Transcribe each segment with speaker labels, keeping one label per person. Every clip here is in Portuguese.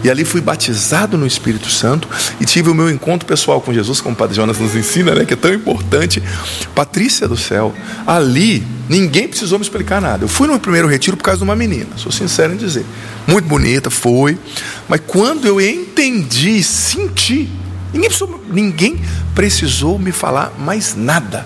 Speaker 1: E ali fui batizado no Espírito Santo e tive o meu encontro pessoal com Jesus, como o Padre Jonas nos ensina, né, que é tão importante. Patrícia do céu, ali ninguém precisou me explicar nada. Eu fui no primeiro retiro por causa de uma menina, sou sincero em dizer, muito bonita, foi. Mas quando eu entendi, senti, ninguém precisou me falar mais nada.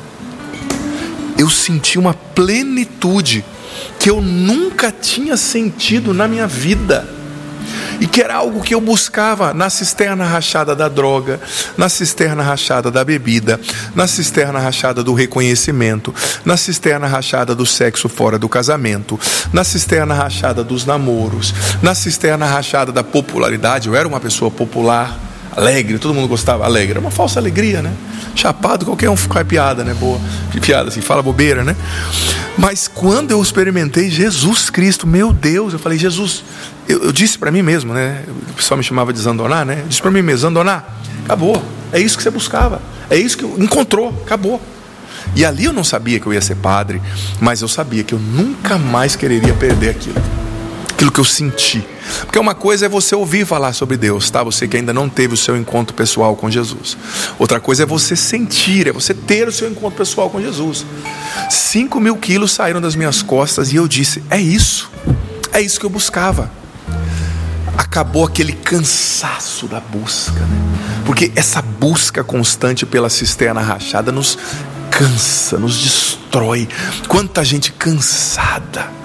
Speaker 1: Eu senti uma plenitude que eu nunca tinha sentido na minha vida, e que era algo que eu buscava na cisterna rachada da droga, na cisterna rachada da bebida, na cisterna rachada do reconhecimento, na cisterna rachada do sexo fora do casamento, na cisterna rachada dos namoros, na cisterna rachada da popularidade. Eu era uma pessoa popular, alegre, todo mundo gostava, alegre, era uma falsa alegria, né? Chapado, qualquer um faz piada, né? Boa, piada assim, fala bobeira, né? Mas quando eu experimentei Jesus Cristo, meu Deus, eu falei, Jesus, eu disse para mim mesmo, né? O pessoal me chamava de Zandoná, né? Eu disse para mim mesmo, Zandoná, acabou, é isso que você buscava, é isso que encontrou, acabou. E ali eu não sabia que eu ia ser padre, mas eu sabia que eu nunca mais quereria perder aquilo que eu senti. Porque uma coisa é você ouvir falar sobre Deus, tá? Você que ainda não teve o seu encontro pessoal com Jesus. Outra coisa é você sentir, é você ter o seu encontro pessoal com Jesus. 5.000 quilos saíram das minhas costas e eu disse, é isso que eu buscava. Acabou aquele cansaço da busca, né? Porque essa busca constante pela cisterna rachada nos cansa, nos destrói. Quanta gente cansada,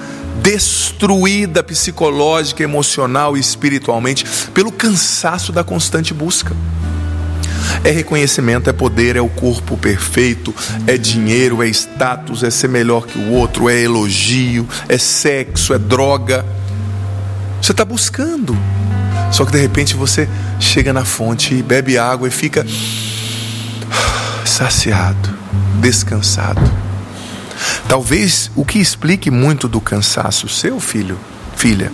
Speaker 1: destruída psicológica, emocional e espiritualmente pelo cansaço da constante busca. É reconhecimento, é poder, é o corpo perfeito, é dinheiro, é status, é ser melhor que o outro, é elogio, é sexo, é droga. Você está buscando, só que de repente você chega na fonte e bebe água e fica saciado, descansado. Talvez o que explique muito do cansaço seu, filho, filha,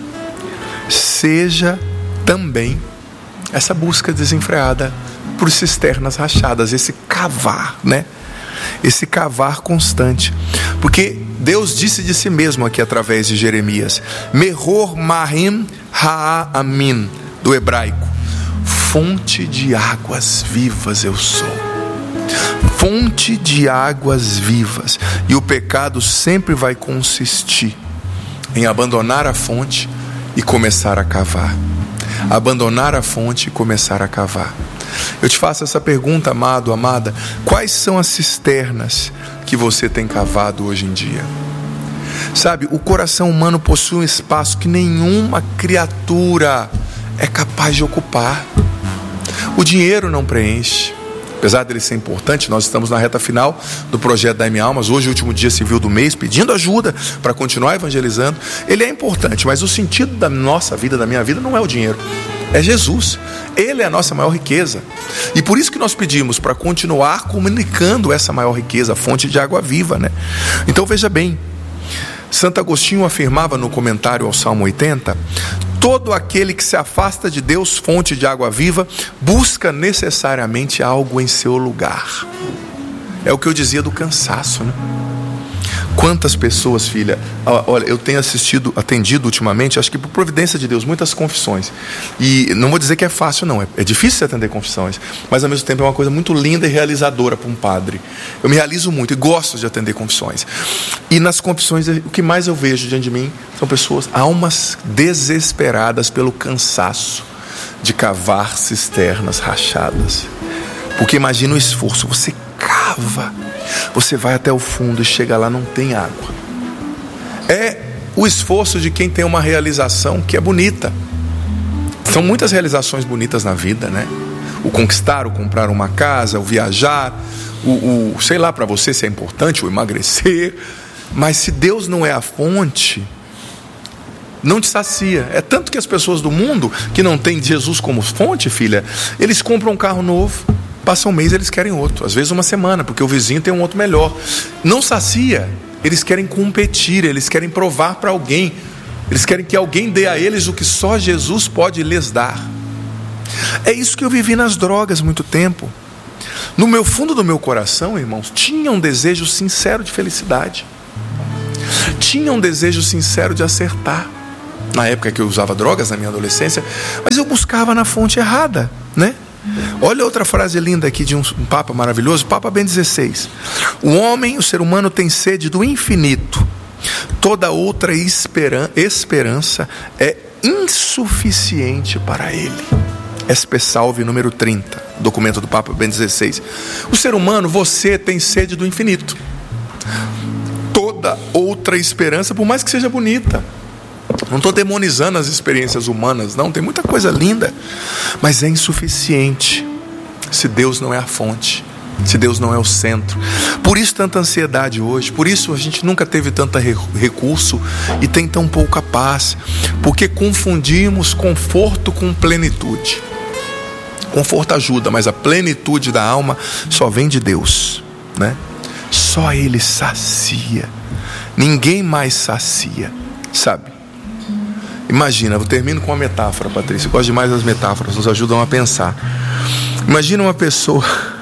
Speaker 1: seja também essa busca desenfreada por cisternas rachadas, esse cavar, né? Esse cavar constante. Porque Deus disse de si mesmo aqui através de Jeremias, Mehor Mahim Ha'amin, do hebraico, fonte de águas vivas eu sou. Fonte de águas vivas. E o pecado sempre vai consistir em abandonar a fonte e começar a cavar. Abandonar a fonte e começar a cavar. Eu te faço essa pergunta, amado, amada. Quais são as cisternas que você tem cavado hoje em dia? Sabe, o coração humano possui um espaço que nenhuma criatura é capaz de ocupar. O dinheiro não preenche. Apesar dele ser importante, nós estamos na reta final do projeto Dai-me Almas. Hoje, o último dia civil do mês, pedindo ajuda para continuar evangelizando. Ele é importante, mas o sentido da nossa vida, da minha vida, não é o dinheiro. É Jesus. Ele é a nossa maior riqueza. E por isso que nós pedimos para continuar comunicando essa maior riqueza, a fonte de água viva, né? Então veja bem, Santo Agostinho afirmava no comentário ao Salmo 80, todo aquele que se afasta de Deus, fonte de água viva, busca necessariamente algo em seu lugar. É o que eu dizia do cansaço, né? Quantas pessoas, filha, olha, eu tenho atendido ultimamente, acho que por providência de Deus, muitas confissões. E não vou dizer que é fácil, não. É difícil atender confissões, mas ao mesmo tempo é uma coisa muito linda e realizadora para um padre. Eu me realizo muito e gosto de atender confissões. E nas confissões, o que mais eu vejo diante de mim são pessoas, almas desesperadas pelo cansaço de cavar cisternas rachadas. Porque imagina o esforço, você cava, você vai até o fundo e chega lá, não tem água. É o esforço de quem tem uma realização que é bonita. São muitas realizações bonitas na vida, né? O conquistar, o comprar uma casa, o viajar, sei lá para você se é importante, o emagrecer. Mas se Deus não é a fonte, não te sacia. É tanto que as pessoas do mundo que não têm Jesus como fonte, filha, eles compram um carro novo, passa um mês, eles querem outro, às vezes uma semana, porque o vizinho tem um outro melhor. Não sacia, eles querem competir, eles querem provar para alguém, eles querem que alguém dê a eles o que só Jesus pode lhes dar. É isso que eu vivi nas drogas muito tempo. No meu fundo do meu coração, irmãos, tinha um desejo sincero de felicidade, tinha um desejo sincero de acertar na época que eu usava drogas, na minha adolescência, mas eu buscava na fonte errada, né? Olha outra frase linda aqui de um Papa maravilhoso, Papa Bento XVI. O homem, o ser humano, tem sede do infinito. Toda outra esperança é insuficiente para ele. Espe Salve, número 30, documento do Papa Bento XVI. O ser humano, você tem sede do infinito. Toda outra esperança, por mais que seja bonita, não estou demonizando as experiências humanas, não, tem muita coisa linda, mas é insuficiente se Deus não é a fonte, se Deus não é o centro. Por isso tanta ansiedade hoje, por isso a gente nunca teve tanto recurso e tem tão pouca paz, porque confundimos conforto com plenitude. Conforto ajuda, mas a plenitude da alma só vem de Deus, né? Só Ele sacia, ninguém mais sacia, sabe? Imagina, eu termino com uma metáfora, Patrícia. Eu gosto demais das metáforas, nos ajudam a pensar. Imagina uma pessoa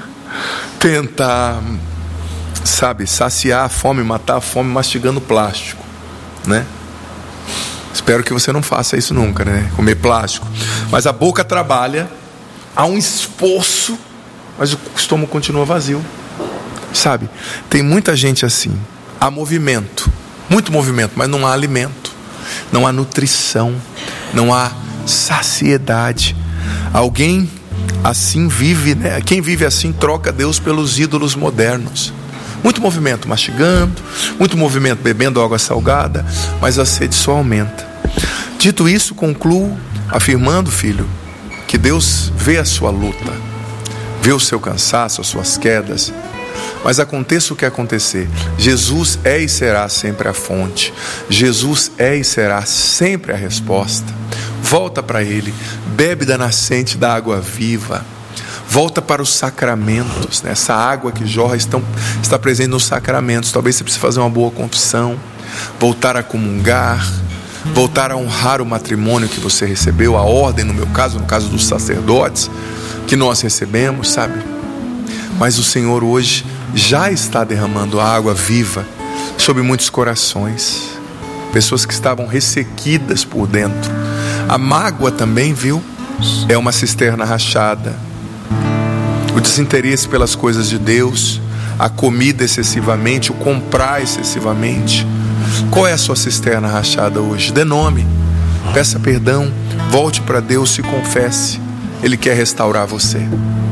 Speaker 1: tentar, sabe, saciar a fome, matar a fome mastigando plástico, né? Espero que você não faça isso nunca, né? Comer plástico. Mas a boca trabalha, há um esforço, mas o estômago continua vazio, sabe? Tem muita gente assim. Há movimento, muito movimento, mas não há alimento. Não há nutrição, não há saciedade. Alguém assim vive, né? Quem vive assim troca Deus pelos ídolos modernos. Muito movimento mastigando, muito movimento bebendo água salgada, mas a sede só aumenta. Dito isso, concluo afirmando, filho, que Deus vê a sua luta, vê o seu cansaço, as suas quedas. Mas aconteça o que acontecer, Jesus é e será sempre a fonte. Jesus é e será sempre a resposta. Volta para Ele, bebe da nascente da água viva. Volta para os sacramentos, né? Essa água que jorra está presente nos sacramentos. Talvez você precise fazer uma boa confissão, voltar a comungar, voltar a honrar o matrimônio que você recebeu, a ordem, no caso dos sacerdotes, que nós recebemos, sabe? Mas o Senhor hoje já está derramando a água viva sobre muitos corações, pessoas que estavam ressequidas por dentro. A mágoa também, viu? É uma cisterna rachada. O desinteresse pelas coisas de Deus, a comida excessivamente, o comprar excessivamente. Qual é a sua cisterna rachada hoje? Dê nome, peça perdão, volte para Deus, se confesse. Ele quer restaurar você.